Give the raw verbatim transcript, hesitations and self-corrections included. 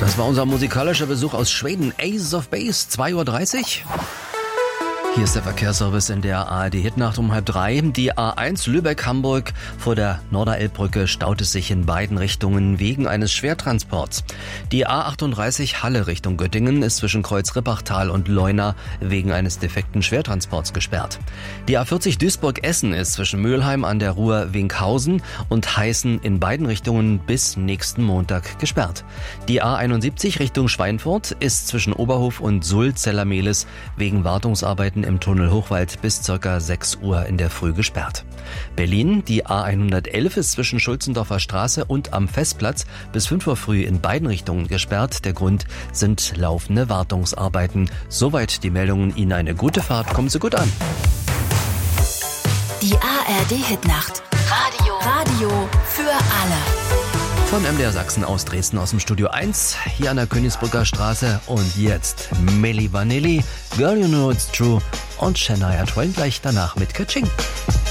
Das war unser musikalischer Besuch aus Schweden. Ace of Base, zwei Uhr dreißig. Hier ist der Verkehrsservice in der A R D-Hitnacht um halb drei. Die A eins Lübeck-Hamburg vor der Norderelbbrücke staut es sich in beiden Richtungen wegen eines Schwertransports. Die A achtunddreißig Halle Richtung Göttingen ist zwischen Kreuz-Rippachtal und Leuna wegen eines defekten Schwertransports gesperrt. Die A vierzig Duisburg-Essen ist zwischen Mülheim an der Ruhr Winkhausen und Heißen in beiden Richtungen bis nächsten Montag gesperrt. Die A einundsiebzig Richtung Schweinfurt ist zwischen Oberhof und Sulz-Zellermehlis wegen Wartungsarbeiten im Tunnel Hochwald bis ca. sechs Uhr in der Früh gesperrt. Berlin, die A hundertelf ist zwischen Schulzendorfer Straße und am Festplatz bis fünf Uhr früh in beiden Richtungen gesperrt. Der Grund sind laufende Wartungsarbeiten. Soweit die Meldungen. Ihnen eine gute Fahrt. Kommen Sie gut an. Die A R D-Hitnacht. Radio. Radio für alle. Von M D R Sachsen aus Dresden aus dem Studio eins, hier an der Königsbrücker Straße. Und jetzt Milli Vanilli, Girl You Know It's True und Shania Twain gleich danach mit Kaching.